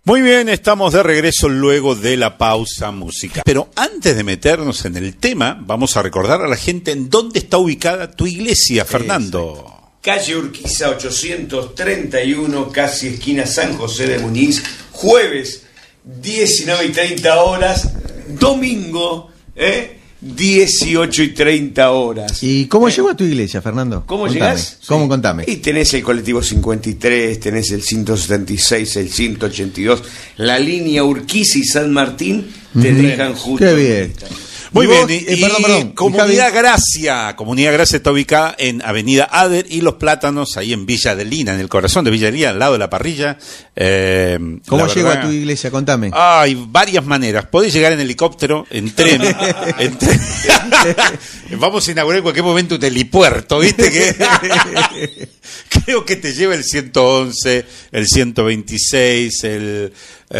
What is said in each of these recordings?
Muy bien, estamos de regreso luego de la pausa musical. Pero antes de meternos en el tema, vamos a recordar a la gente en dónde está ubicada tu iglesia, Fernando. Exacto. Calle Urquiza 831, casi esquina San José de Muñiz, jueves 19:30, domingo 18:30. ¿Y cómo llegó a tu iglesia, Fernando? ¿Cómo llegás? ¿Cómo? Sí. Contame. Y tenés el colectivo 53, tenés el 176, el 182, la línea Urquiza y San Martín te dejan justo. Qué bien. Muy bien, perdón. Comunidad Gracia. Comunidad Gracia está ubicada en Avenida Ader y Los Plátanos, ahí en Villa Adelina, en el corazón de Villa Adelina, al lado de la parrilla. ¿Cómo llego a tu iglesia? Contame. Hay varias maneras. Podés llegar en helicóptero, en tren. Vamos a inaugurar en cualquier momento un helipuerto, ¿viste? Creo que te lleva el 111, el 126, el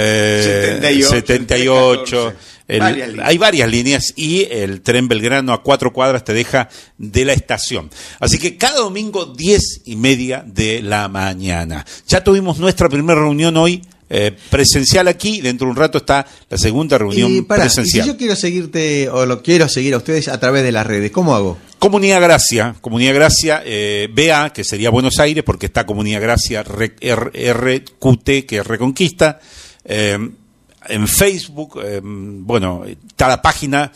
78. Hay varias líneas y el tren Belgrano a 4 cuadras te deja de la estación. Así que cada domingo 10:30 de la mañana. Ya tuvimos nuestra primera reunión hoy presencial aquí. Dentro de un rato está la segunda reunión presencial. Y si yo quiero seguirte o lo quiero seguir a ustedes a través de las redes, ¿cómo hago? Comunidad Gracia, BA, que sería Buenos Aires, porque está Comunidad Gracia RQT, que es Reconquista. En Facebook, está la página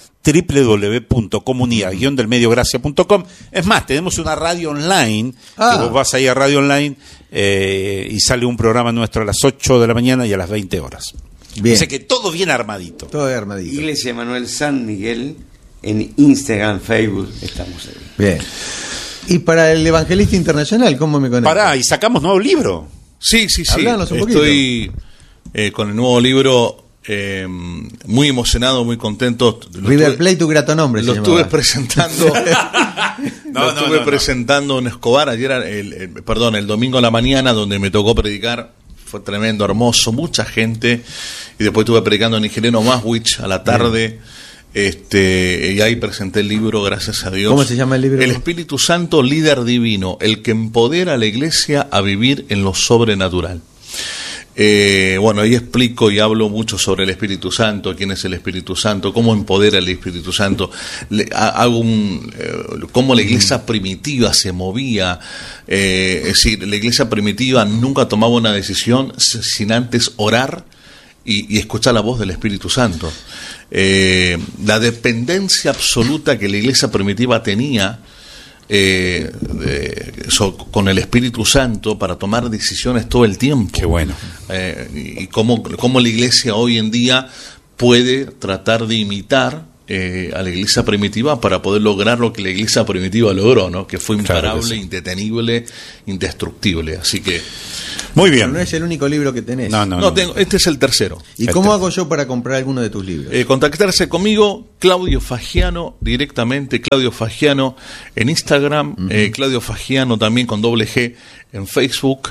www.comunidad-delmediogracia.com. Es más, tenemos una radio online, que vos vas ahí a radio online y sale un programa nuestro a las 8 de la mañana y a las 20 horas. Bien. O sea que todo bien armadito. Todo bien armadito. Iglesia Manuel San Miguel, en Instagram, Facebook, estamos ahí. Bien. Y para el Evangelista Internacional, ¿cómo me conecto? ¿Y sacamos nuevo libro? Sí. Hablanos un poquito. Estoy con el nuevo libro, muy emocionado, muy contento. River Plate, tu grato nombre. Lo estuve presentando. Presentando en Escobar. Ayer, el domingo a la mañana, donde me tocó predicar. Fue tremendo, hermoso, mucha gente. Y después estuve predicando en Ingenero Maswich a la tarde. Y ahí presenté el libro, gracias a Dios. ¿Cómo se llama el libro? El Espíritu Santo, líder divino, el que empodera a la iglesia a vivir en lo sobrenatural. Ahí explico y hablo mucho sobre el Espíritu Santo, quién es el Espíritu Santo, cómo empodera el Espíritu Santo, cómo la iglesia primitiva se movía. Es decir, la iglesia primitiva nunca tomaba una decisión sin antes orar y escuchar la voz del Espíritu Santo. La dependencia absoluta que la iglesia primitiva tenía con el Espíritu Santo para tomar decisiones todo el tiempo. Qué bueno. Y cómo la iglesia hoy en día puede tratar de imitar a la iglesia primitiva para poder lograr lo que la iglesia primitiva logró, ¿no? Que fue imparable, claro, indetenible, indestructible. Así que muy bien. Pero no es el único libro que tenés. No, este es el tercero. ¿Y cómo hago yo para comprar alguno de tus libros? Contactarse conmigo, Claudio Fagiano, directamente, Claudio Fagiano en Instagram, Claudio Fagiano también con .g en Facebook,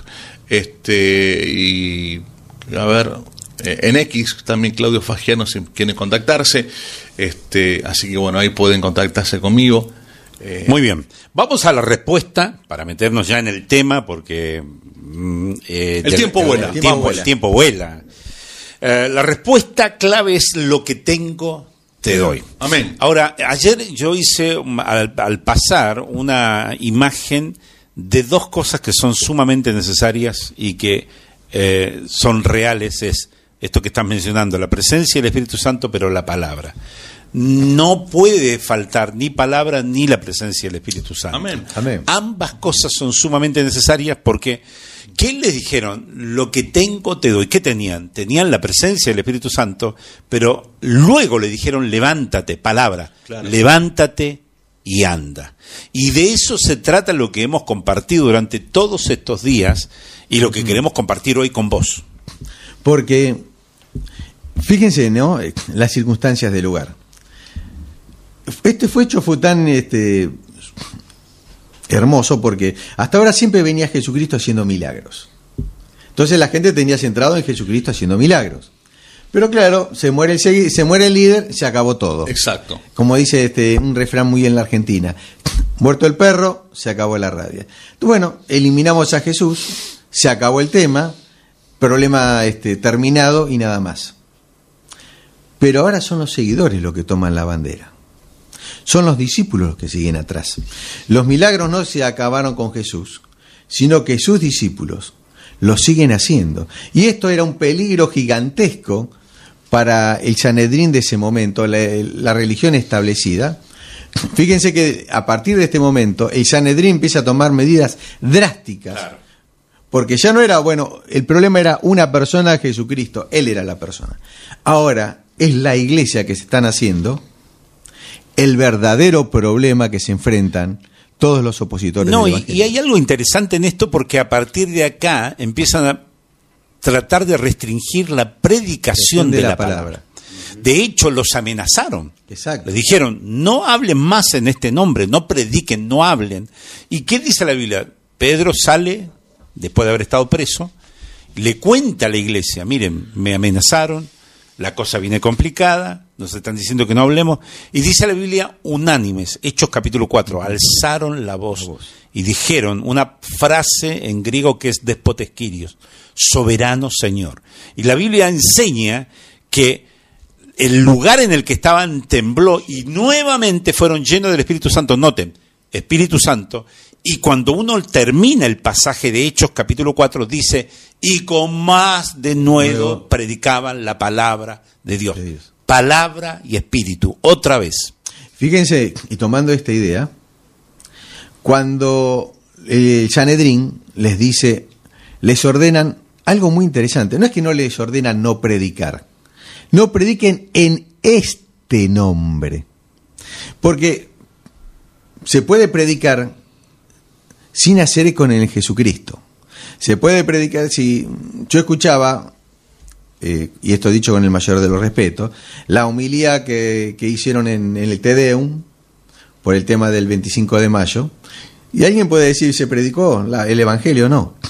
en X también Claudio Fagiano si quieren contactarse, así que ahí pueden contactarse conmigo. Muy bien, vamos a la respuesta para meternos ya en el tema porque el tiempo vuela. El tiempo vuela. La respuesta clave es: lo que tengo te doy. Amén. Ahora, ayer yo hice al pasar una imagen de dos cosas que son sumamente necesarias y que son reales. Es esto que estás mencionando, la presencia del Espíritu Santo, pero la palabra. No puede faltar ni palabra ni la presencia del Espíritu Santo. Amén. Amén. Ambas cosas son sumamente necesarias porque ¿qué les dijeron? Lo que tengo te doy. ¿Qué tenían? Tenían la presencia del Espíritu Santo, pero luego le dijeron levántate, palabra, claro. Levántate y anda. Y de eso se trata lo que hemos compartido durante todos estos días y lo que queremos compartir hoy con vos. Porque fíjense, ¿no? Las circunstancias del lugar. Este hecho fue tan hermoso porque hasta ahora siempre venía Jesucristo haciendo milagros. Entonces la gente tenía centrado en Jesucristo haciendo milagros. Pero claro, se muere el líder, se acabó todo. Exacto. Como dice un refrán muy en la Argentina: muerto el perro, se acabó la rabia. Bueno, eliminamos a Jesús, se acabó el tema, problema terminado y nada más. Pero ahora son los seguidores los que toman la bandera. Son los discípulos los que siguen atrás. Los milagros no se acabaron con Jesús, sino que sus discípulos lo siguen haciendo. Y esto era un peligro gigantesco para el Sanedrín de ese momento, la religión establecida. Fíjense que a partir de este momento el Sanedrín empieza a tomar medidas drásticas. Claro. Porque ya no era, el problema era una persona, Jesucristo, Él era la persona. Ahora es la iglesia que se están haciendo el verdadero problema que se enfrentan todos los opositores del Evangelio. Y hay algo interesante en esto, porque a partir de acá empiezan a tratar de restringir la predicación de la palabra. De hecho, los amenazaron. Exacto. Les dijeron, no hablen más en este nombre, no prediquen, no hablen. ¿Y qué dice la Biblia? Pedro sale, después de haber estado preso, le cuenta a la iglesia, miren, me amenazaron, la cosa viene complicada, nos están diciendo que no hablemos, y dice la Biblia, unánimes, Hechos capítulo 4, alzaron la voz y dijeron una frase en griego que es despoteskirios, soberano Señor. Y la Biblia enseña que el lugar en el que estaban tembló y nuevamente fueron llenos del Espíritu Santo. Noten, Espíritu Santo. Y cuando uno termina el pasaje de Hechos capítulo 4 dice, y con más denuedo predicaban la palabra de Dios. Palabra y espíritu, otra vez. Fíjense, y tomando esta idea, cuando el Sanedrín les dice, les ordenan algo muy interesante. No es que no les ordenan no predicar. No prediquen en este nombre. Porque se puede predicar sin hacer eco en el Jesucristo. Se puede predicar, si yo escuchaba, y esto dicho con el mayor de los respetos, la homilía que hicieron en el Te Deum, por el tema del 25 de mayo, y alguien puede decir, ¿se predicó el Evangelio?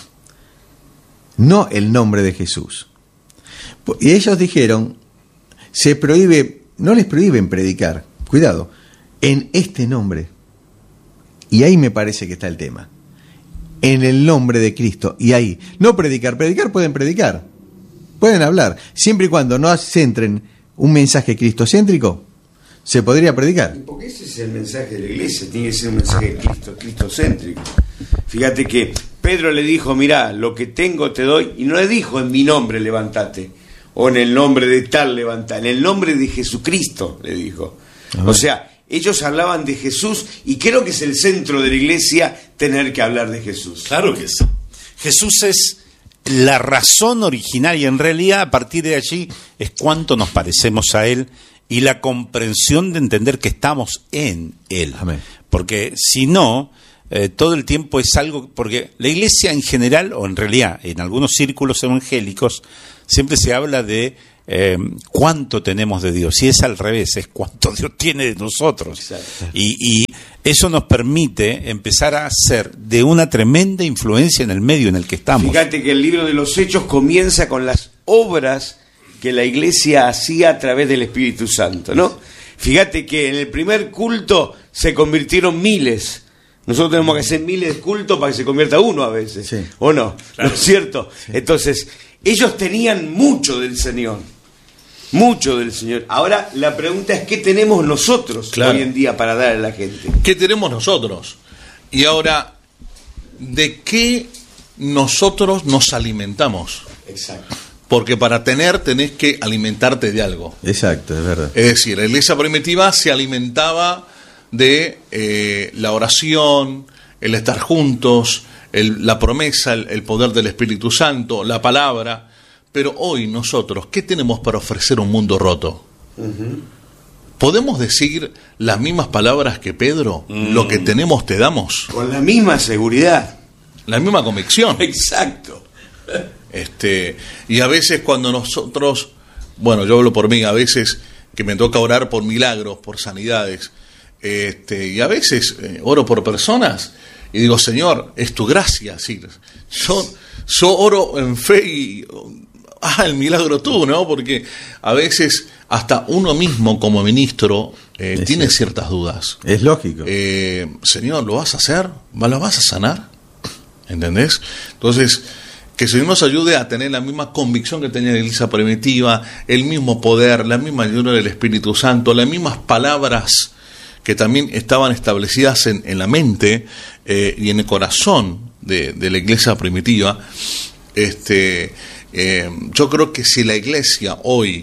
No el nombre de Jesús. Y ellos dijeron, se prohíbe, no les prohíben predicar, cuidado, en este nombre. Y ahí me parece que está el tema. En el nombre de Cristo. Y ahí, no predicar pueden predicar. Pueden hablar. Siempre y cuando no centren un mensaje cristocéntrico, se podría predicar. Porque ese es el mensaje de la iglesia, tiene que ser un mensaje de Cristo, cristocéntrico. Fíjate que Pedro le dijo, mirá, lo que tengo te doy, y no le dijo en mi nombre levántate, o en el nombre de tal levántate, en el nombre de Jesucristo le dijo. O sea, ellos hablaban de Jesús, y creo que es el centro de la iglesia tener que hablar de Jesús. Claro que sí. Jesús es la razón original, y en realidad a partir de allí es cuánto nos parecemos a Él y la comprensión de entender que estamos en Él. Amén. Porque si no, todo el tiempo es algo, porque la iglesia en general, o en realidad en algunos círculos evangélicos, siempre se habla de cuánto tenemos de Dios, y es al revés, es cuánto Dios tiene de nosotros. Y eso nos permite empezar a ser de una tremenda influencia en el medio en el que estamos. Fíjate que el libro de los Hechos comienza con las obras que la iglesia hacía a través del Espíritu Santo, ¿no? Fíjate que en el primer culto se convirtieron miles. Nosotros tenemos que hacer miles de cultos para que se convierta uno a veces, sí. ¿O no? Claro. ¿No es cierto? Sí. Entonces, ellos tenían mucho del Señor. Mucho del Señor. Ahora, la pregunta es, ¿qué tenemos nosotros hoy en día para dar a la gente? ¿Qué tenemos nosotros? Y ahora, ¿de qué nosotros nos alimentamos? Exacto. Porque para tener tenés que alimentarte de algo. Exacto, es verdad. Es decir, la iglesia primitiva se alimentaba de la oración, el estar juntos, la promesa, el poder del Espíritu Santo, la palabra. Pero hoy nosotros, ¿qué tenemos para ofrecer a un mundo roto? Uh-huh. ¿Podemos decir las mismas palabras que Pedro? Lo que tenemos te damos. Con la misma seguridad. La misma convicción. Exacto. Y a veces cuando nosotros, bueno, yo hablo por mí, a veces que me toca orar por milagros, por sanidades, y a veces oro por personas y digo, Señor, es tu gracia. Sí, yo oro en fe y el milagro tú, ¿no? Porque a veces hasta uno mismo como ministro tiene ciertas dudas. Es lógico. Señor, ¿lo vas a hacer? ¿Lo vas a sanar? ¿Entendés? Entonces, Que el Señor nos ayude a tener la misma convicción que tenía la iglesia primitiva, el mismo poder, la misma ayuda del Espíritu Santo, las mismas palabras que también estaban establecidas en la mente y en el corazón de la iglesia primitiva. Yo creo que si la iglesia hoy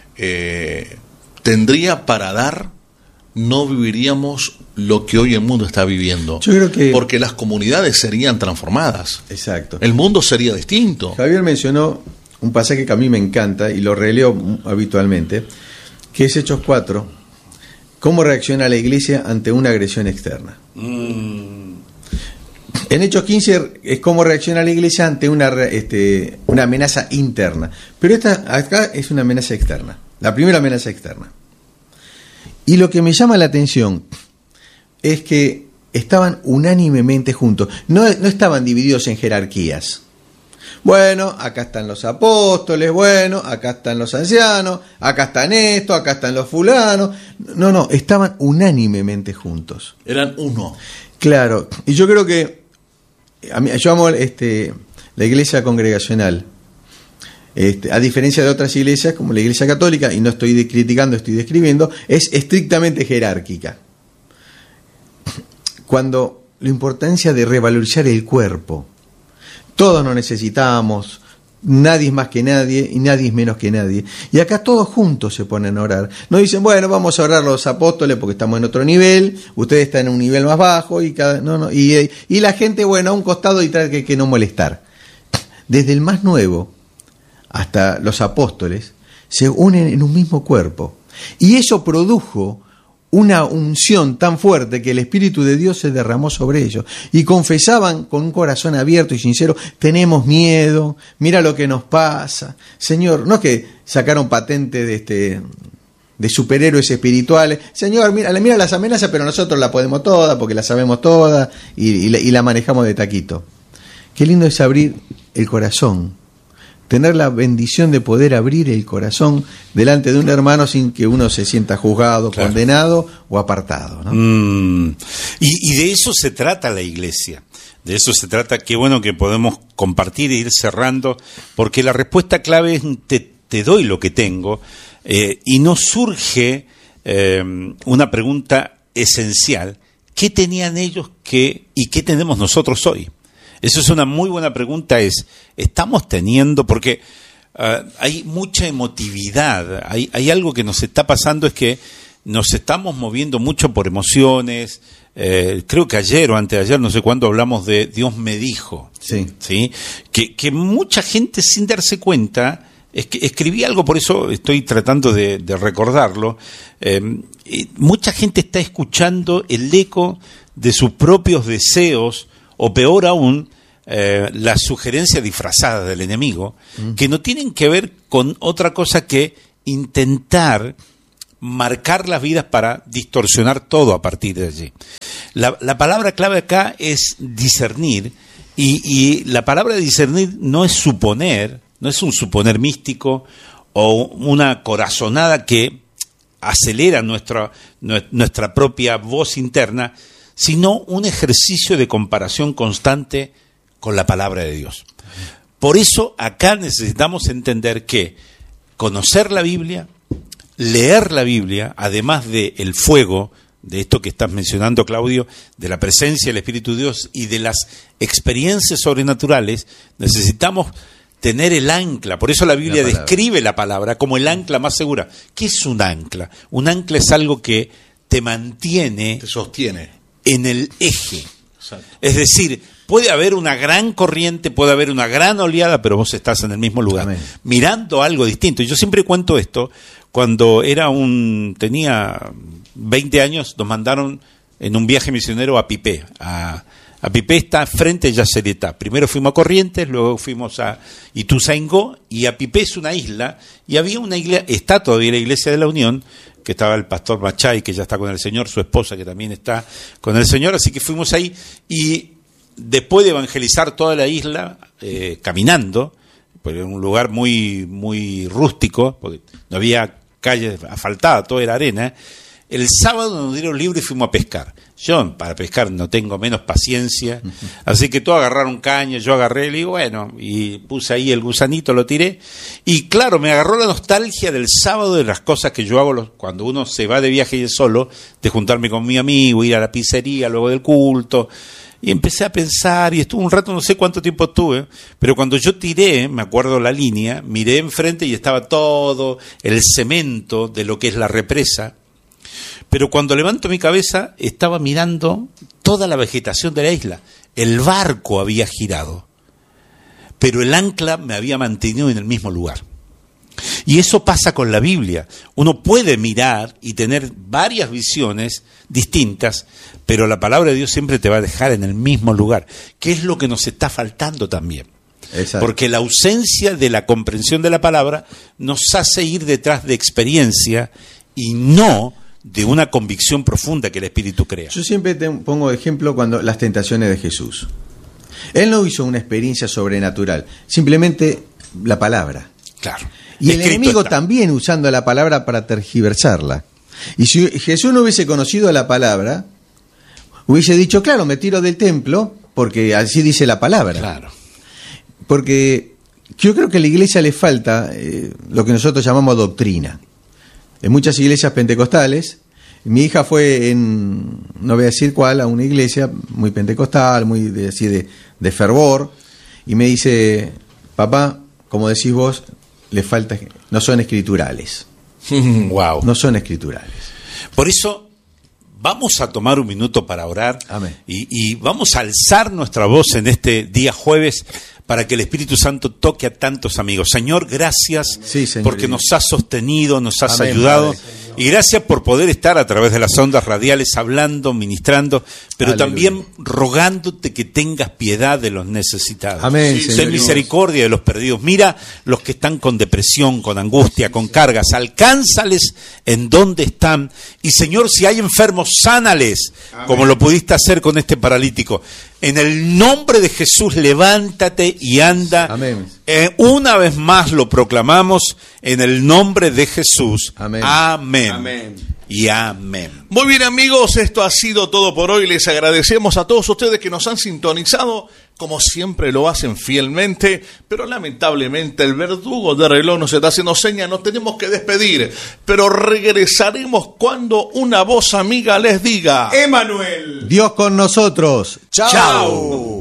tendría para dar, no viviríamos lo que hoy el mundo está viviendo. Yo creo que... porque las comunidades serían transformadas. Exacto. El mundo sería distinto. Javier mencionó un pasaje que a mí me encanta y lo releo habitualmente, que es Hechos 4. ¿Cómo reacciona la iglesia ante una agresión externa? En Hechos 15 es cómo reacciona la iglesia ante una amenaza interna. Pero acá es una amenaza externa. La primera amenaza externa. Y lo que me llama la atención es que estaban unánimemente juntos. No estaban divididos en jerarquías. Bueno, acá están los apóstoles, bueno, acá están los ancianos, acá están estos, acá están los fulanos. No, estaban unánimemente juntos. Eran uno. Claro, y yo creo que yo amo la iglesia congregacional. A diferencia de otras iglesias, como la iglesia católica, y no estoy criticando, estoy describiendo, es estrictamente jerárquica. Cuando la importancia de revalorizar el cuerpo, todos nos necesitamos, nadie es más que nadie y nadie es menos que nadie. Y acá todos juntos se ponen a orar. No dicen, bueno, vamos a orar los apóstoles porque estamos en otro nivel, ustedes están en un nivel más bajo, y la gente, bueno, a un costado y trae que no molestar. Desde el más nuevo hasta los apóstoles se unen en un mismo cuerpo. Y eso produjo una unción tan fuerte que el Espíritu de Dios se derramó sobre ellos. Y confesaban con un corazón abierto y sincero, tenemos miedo, mira lo que nos pasa. Señor, no es que sacaron patente de superhéroes espirituales. Señor, mira las amenazas, pero nosotros la podemos todas porque la sabemos todas y la manejamos de taquito. Qué lindo es abrir el corazón. Tener la bendición de poder abrir el corazón delante de un hermano sin que uno se sienta juzgado, claro, condenado o apartado, ¿no? Y de eso se trata la iglesia. De eso se trata. Qué bueno que podemos compartir e ir cerrando, porque la respuesta clave es te doy lo que tengo, y no surge una pregunta esencial. ¿Qué tenían ellos y qué tenemos nosotros hoy? Eso es una muy buena pregunta, estamos teniendo, porque hay mucha emotividad, hay algo que nos está pasando, es que nos estamos moviendo mucho por emociones. Creo que ayer o antes de ayer, no sé cuándo, hablamos de Dios me dijo, ¿sí? Que mucha gente sin darse cuenta, escribí algo, por eso estoy tratando de recordarlo, mucha gente está escuchando el eco de sus propios deseos, o peor aún, la sugerencia disfrazada del enemigo, que no tienen que ver con otra cosa que intentar marcar las vidas para distorsionar todo a partir de allí. La palabra clave acá es discernir, y la palabra discernir no es suponer, no es un suponer místico o una corazonada que acelera nuestra propia voz interna, sino un ejercicio de comparación constante con la palabra de Dios. Por eso acá necesitamos entender que conocer la Biblia, leer la Biblia, además del fuego, de esto que estás mencionando, Claudio, de la presencia del Espíritu de Dios y de las experiencias sobrenaturales, necesitamos tener el ancla. Por eso la Biblia describe la palabra como el ancla más segura. ¿Qué es un ancla? Un ancla es algo que te mantiene, te sostiene en el eje. Exacto. Es decir, puede haber una gran corriente, puede haber una gran oleada, pero vos estás en el mismo lugar, amén, mirando algo distinto. Y yo siempre cuento esto. Cuando tenía 20 años, nos mandaron en un viaje misionero a Pipé. A Pipé está frente a Yacyretá. Primero fuimos a Corrientes, luego fuimos a Ituzaingó, y a Pipé es una isla, y había una iglesia, está todavía la Iglesia de la Unión, que estaba el pastor Machay, que ya está con el Señor, su esposa, que también está con el Señor, así que fuimos ahí, y después de evangelizar toda la isla, caminando, porque era un lugar muy, muy rústico, porque no había calles asfaltadas, todo era arena, El sábado nos dieron libre y fuimos a pescar. Yo para pescar no tengo menos paciencia, así que tú agarraron caña, yo agarré, le digo, bueno, y puse ahí el gusanito, lo tiré, y claro, me agarró la nostalgia del sábado, de las cosas que yo hago cuando uno se va de viaje y es solo, de juntarme con mi amigo, ir a la pizzería luego del culto, y empecé a pensar, y estuve un rato, no sé cuánto tiempo estuve, pero cuando yo tiré, me acuerdo la línea, miré enfrente y estaba todo el cemento de lo que es la represa. Pero cuando levanto mi cabeza, estaba mirando toda la vegetación de la isla. El barco había girado, pero el ancla me había mantenido en el mismo lugar. Y eso pasa con la Biblia. Uno puede mirar y tener varias visiones distintas, pero la palabra de Dios siempre te va a dejar en el mismo lugar, que es lo que nos está faltando también. Exacto. Porque la ausencia de la comprensión de la palabra nos hace ir detrás de experiencia y no de una convicción profunda que el Espíritu crea. Yo siempre pongo de ejemplo cuando las tentaciones de Jesús. Él no hizo una experiencia sobrenatural, simplemente la palabra. Claro. Y el Escrito enemigo está. también usando la palabra para tergiversarla. Y si Jesús no hubiese conocido la palabra, hubiese dicho, claro, me tiro del templo, porque así dice la palabra. Claro. Porque yo creo que a la iglesia le falta lo que nosotros llamamos doctrina. En muchas iglesias pentecostales, mi hija fue no voy a decir cuál, a una iglesia muy pentecostal, muy de fervor, y me dice, papá, como decís vos, le falta, no son escriturales. Wow. No son escriturales. Por eso vamos a tomar un minuto para orar. Amén. Y vamos a alzar nuestra voz en este día jueves para que el Espíritu Santo toque a tantos amigos. Señor, gracias Sí, Señor. porque nos has sostenido, nos has Amén, ayudado. Padre. Y gracias por poder estar a través de las ondas radiales hablando, ministrando, pero Aleluya. también rogándote que tengas piedad de los necesitados. Amén, Ten Señor. misericordia de los perdidos. Mira los que están con depresión, con angustia, con cargas. Alcánzales en donde están. Y Señor, si hay enfermos, sánales, como lo pudiste hacer con este paralítico. En el nombre de Jesús, levántate y anda. Amén. Una vez más lo proclamamos en el nombre de Jesús. Amén. Amén. Amén. Y amén. Muy bien, amigos, esto ha sido todo por hoy. Les agradecemos a todos ustedes que nos han sintonizado, como siempre lo hacen fielmente, pero lamentablemente el verdugo de reloj nos está haciendo señas, nos tenemos que despedir, pero regresaremos cuando una voz amiga les diga: Emanuel. Dios con nosotros. Chao.